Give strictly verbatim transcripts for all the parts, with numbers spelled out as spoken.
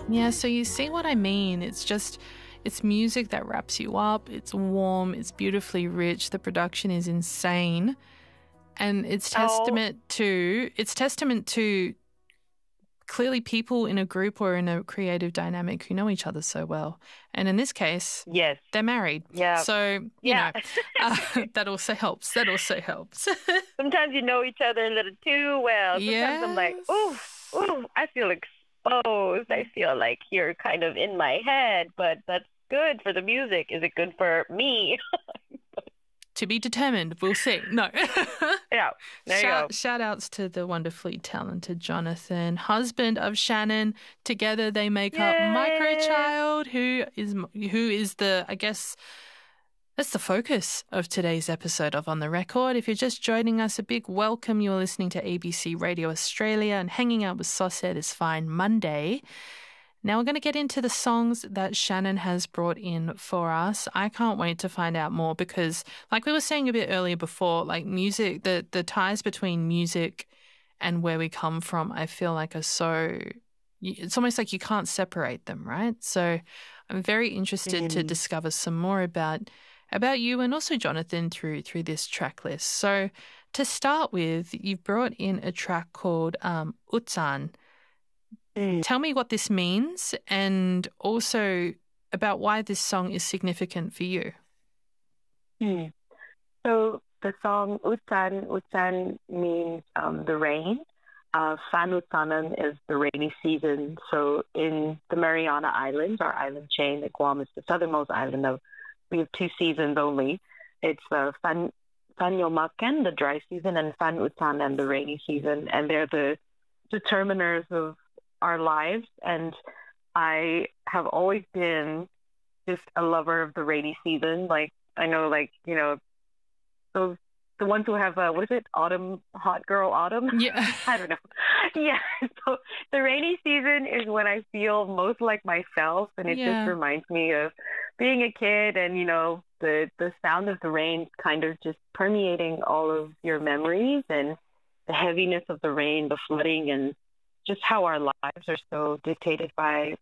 Yeah, so you see what I mean. It's just, it's music that wraps you up. It's warm. It's beautifully rich. The production is insane. And it's testament oh. to, it's testament to clearly people in a group or in a creative dynamic who know each other so well. And in this case, yes, they're married. Yeah. So, you yeah. know, uh, that also helps. That also helps. Sometimes you know each other a little too well. Sometimes yes. I'm like, ooh, ooh, I feel exposed. I feel like you're kind of in my head, but that's good for the music. Is it good for me? To be determined. We'll see. No. yeah. There shout, you go. Shout outs to the wonderfully talented Jonathan, husband of Shannon. Together they make Yay! up Microchild, who is who is the, I guess, that's the focus of today's episode of On the Record. If you're just joining us, a big welcome. You're listening to A B C Radio Australia and hanging out with Sauce this fine Monday. Now we're going to get into the songs that Shannon has brought in for us. I can't wait to find out more because, like we were saying a bit earlier before, like music, the, the ties between music and where we come from, I feel like are so, it's almost like you can't separate them, right? So I'm very interested mm. to discover some more about about you and also Jonathan through through this track list. So to start with, you've brought in a track called um, Utsan. Mm. Tell me what this means and also about why this song is significant for you. Mm. So the song Utsan, Utsan means um, the rain. Uh, Fanutanan is the rainy season. So in the Mariana Islands, our island chain, like Guam is the southernmost island of, we have two seasons only. It's uh, Fan Fanyomaken, the dry season, and Fanutanan, the rainy season. And they're the determiners of our lives, and I have always been just a lover of the rainy season. Like I know, like you know, those the ones who have uh, what is it, autumn, hot girl autumn? Yeah, I don't know. Yeah, so the rainy season is when I feel most like myself, and it yeah. just reminds me of being a kid, and you know, the the sound of the rain kind of just permeating all of your memories, and the heaviness of the rain, the flooding, and just how our lives are so dictated by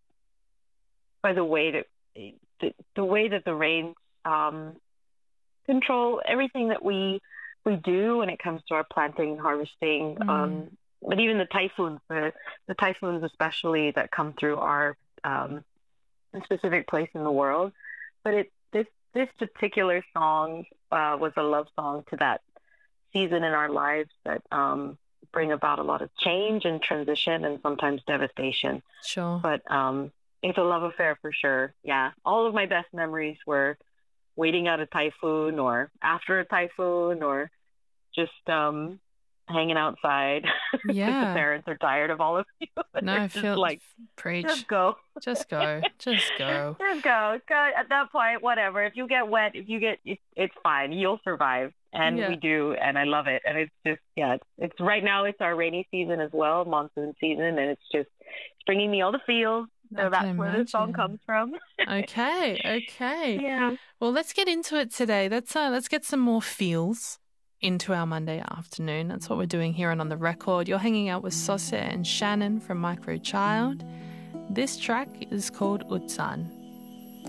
by the way that the, the way that the rains um, control everything that we we do when it comes to our planting and harvesting. Mm. Um, but even the typhoons, the, the typhoons especially that come through our um, specific place in the world. But it this this particular song uh, was a love song to that season in our lives that. Um, bring about a lot of change and transition and sometimes devastation. Sure. But um, it's a love affair for sure. Yeah. All of my best memories were waiting out a typhoon or after a typhoon or just um, hanging outside. Yeah. The parents are tired of all of you. No, I feel like, preach. Just go. Just go. Just go. Just go. go. At that point, whatever. If you get wet, if you get, it's, it's fine. You'll survive. And yeah. we do, and I love it. And it's just, yeah, it's, it's right now it's our rainy season as well, monsoon season, and it's just it's bringing me all the feels. So that's imagine. Where this song comes from. Okay, okay. Yeah. Well, let's get into it today. Let's uh, let's get some more feels into our Monday afternoon. That's what we're doing here on On the Record. You're hanging out with Sauce and Shannon from Microchild. This track is called Utsan.